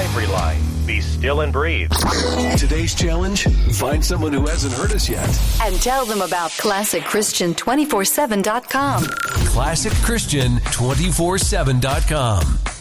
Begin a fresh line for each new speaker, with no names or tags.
Life Line. Be still and breathe.
Today's challenge, find someone who hasn't heard us yet.
And tell them about ClassicChristian247.com.
ClassicChristian247.com.